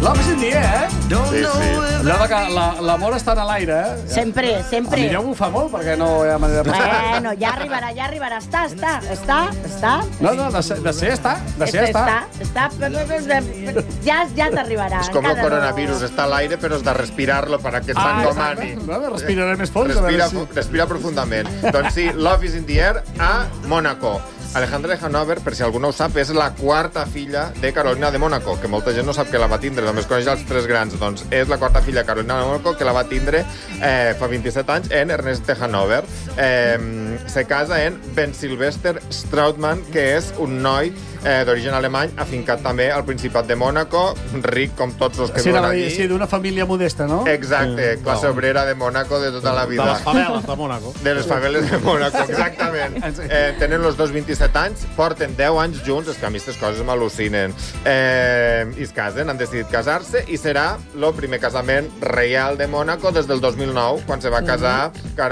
Love is in the air, Sí, sí. Allò que l'amor està a l'aire, Sempre. A mi ja m'ho fa molt, perquè no hi ha manera de passar. Bueno, ja arribarà. Està. No, de ser està. Està. Ja t'arribarà. És com el coronavirus, està a l'aire, però has de respirar-lo para que s'encomani. Respiraré més fons. Respira profundament. Doncs sí, Love is in the air a Mònaco. Alejandra de Hanover, per si algú no ho sap, és la quarta filla de Carolina de Mònaco, que molta gent no sap que la va tindre, només coneix els tres grans. Doncs és la quarta filla de Carolina de Mònaco que la va tindre fa 27 anys en Ernest de Hanover. Se casa en Ben Sylvester Strautmann, que és un noi d'origen alemany, afincat també al Principat de Mònaco, ric com tots els que viuen allí. Sí, d'una família modesta, no? Exacte, classe obrera de Mònaco de tota la vida. De les faveles de Mònaco. De les faveles de Mònaco, exactament. Tenen els dos 27 anys, porten 10 anys junts, és que a mi aquestes coses m'al·lucinen. I es casen, han decidit casar-se, i serà el primer casament reial de Mònaco des del 2009, quan se va casar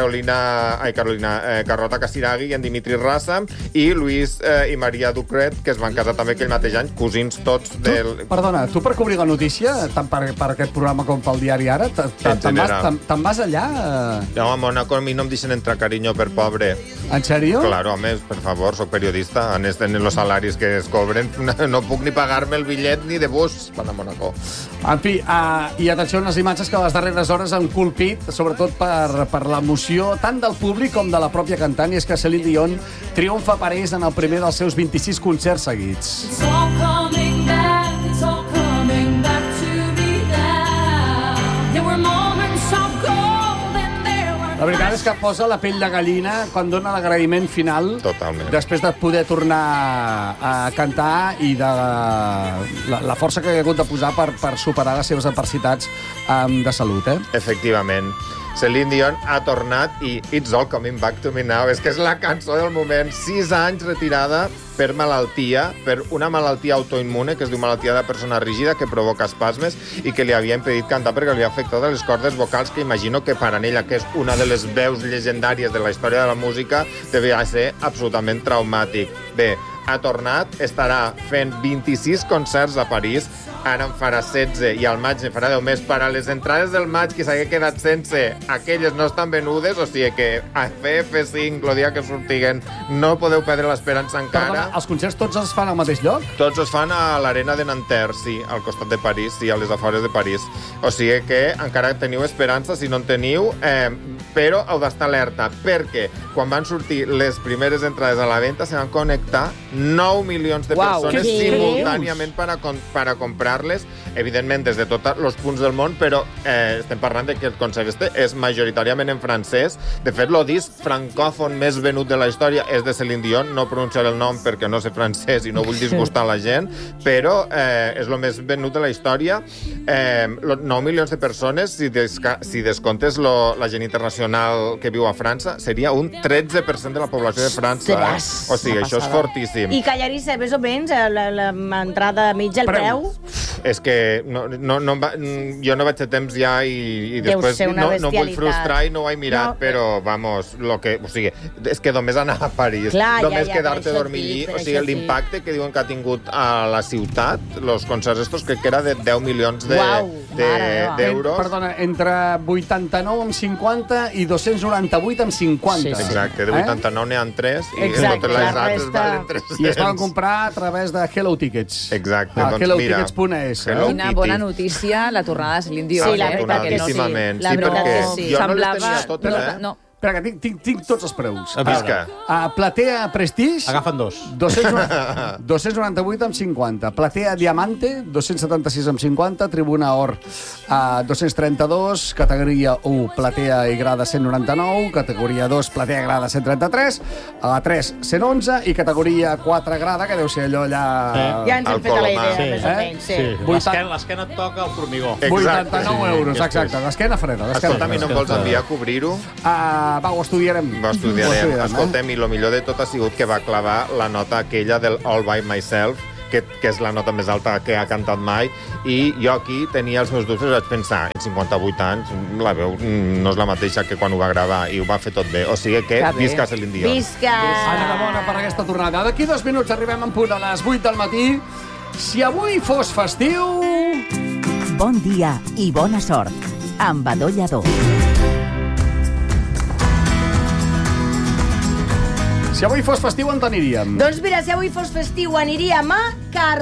Carlota Casiraghi i en Dimitri Rassa, i Luis i Maria Ducret, que es van casar també aquell mateix any, cosins tots del... Perdona, tu per cobrir la notícia, tant per aquest programa com pel diari Ara, te'n vas allà? No, a Mònaco a mi no em deixen entrar, carinyo, per pobre. En sèrio? Claro, home, per favor, soc periodista. En los salaris que es cobren, no puc ni pagar-me el bitllet ni de bus per a Mònaco. En fi, i atenció a unes imatges que a les darreres hores han colpit, sobretot per l'emoció tant del públic com de la pròpia cantant, i és que Celine Dion triomfa a París en el primer dels seus 26 concerts seguits. It's all coming back to me now. There were moments of gold and there were... La veritat és que posa la pell de gallina quan dona l'agraïment final. Totalment. Després de poder tornar a cantar i de la força que ha hagut de posar per superar les seves adversitats de salut, Efectivament. Celine Dion ha tornat i It's All Coming Back to Me Now. És que és la cançó del moment. 6 anys retirada per malaltia, per una malaltia autoimmune, que es diu malaltia de persona rígida, que provoca espasmes i que li havia impedit cantar perquè li havia afectat les cordes vocals, que imagino que per a ella, que és una de les veus llegendàries de la història de la música, devia ser absolutament traumàtic. Bé, ha tornat, estarà fent 26 concerts a París, ara en farà 16 i al maig en farà 10 més. Per a les entrades del maig que s'hagi quedat sense, aquelles no estan venudes, o sigui que a F5, el dia que sortiguen, no podeu perdre l'esperança encara. Perdona, els concerts tots es fan al mateix lloc? Tots es fan a l'arena de Nanterre, sí, al costat de París, sí, a les afores de París. O sigui que encara teniu esperança, si no en teniu, però heu d'estar alerta, perquè quan van sortir les primeres entrades a la venda se van connectar 9 milions de persones simultàniament per a comprar-les, evidentment des de tots els punts del món, però estem parlant de que el concert és majoritàriament en francès. De fet, el disc francòfon més venut de la història és de Celine Dion, no pronunciaré el nom perquè no sé francès i no vull disgustar la gent, però és el més venut de la història. 9 milions de persones, si descomptes la gent internacional que viu a França, seria un 13% de la població de França. O sigui, això és fortíssim. I Callarissa, més o menys, l'entrada mitja, el preu? És que jo no vaig a temps ja i després no vull frustrar i no ho he mirat, però, vamos, o sigui, és que només anar a París, només quedar-te a dormir allí, o sigui, l'impacte que diuen que ha tingut a la ciutat, els concerts estos, crec que era de 10 milions d'euros. Perdona, entre 89,50 i 298,50. Exacte, de 89 n'hi ha 3 i totes les altres valen 300. I es poden comprar a través de Hello Tickets. Exacte, doncs mira. HelloTickets.es. Quina bona notícia la tornada de Celine Dion. Sí, la veritat que sí. La veritat que sí. Jo no les tenia totes, No. Espera, que tinc tots els preus. Visca. Platea Prestige... Agafen dos. 298,50. Platea Diamante, 276,50. Tribuna Or, 232. Categoria 1, Platea i Grada, 199. Categoria 2, Platea i Grada, 133. A la 3, 111. I categoria 4 Grada, que deu ser allò allà... Ja ens hem fet a la idea, més o menys. L'esquena et toca el formigó. 89 euros, exacte. L'esquena freda. Escolta, a mi no em vols enviar a cobrir-ho? Va, ho estudiarem. Escoltem, i el millor de tot ha sigut que va clavar la nota aquella del All By Myself, que és la nota més alta que ha cantat mai, i jo aquí tenia els meus dubtes i vaig pensar, en 58 anys, la veu no és la mateixa que quan ho va gravar, i ho va fer tot bé. O sigui que visca Celine Dion. Visca! Enhorabona per aquesta tornada. D'aquí 2 minuts arribem en punt a les 8 del matí. Si avui fos festiu... bon dia i bona sort. Amb Adó Lladó. Si avui fos festiu, on t'aniríem? Doncs mira, si avui fos festiu aniríem a